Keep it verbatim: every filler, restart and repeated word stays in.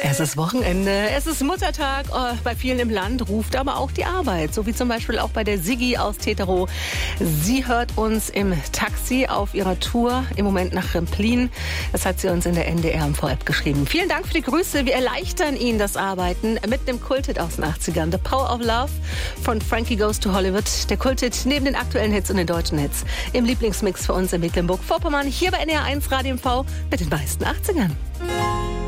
Es ist Wochenende, es ist Muttertag. Oh, bei vielen im Land ruft aber auch die Arbeit. So wie zum Beispiel auch bei der Siggi aus Teterow. Sie hört uns im Taxi auf ihrer Tour, im Moment nach Remplin. Das hat sie uns in der N D R M V-App geschrieben. Vielen Dank für die Grüße. Wir erleichtern Ihnen das Arbeiten mit dem Kulthit aus den achtzigern. The Power of Love von Frankie Goes to Hollywood. Der Kulthit neben den aktuellen Hits und den deutschen Hits. Im Lieblingsmix für uns in Mecklenburg-Vorpommern. Hier bei N D R eins Radio M V mit den meisten achtzigern.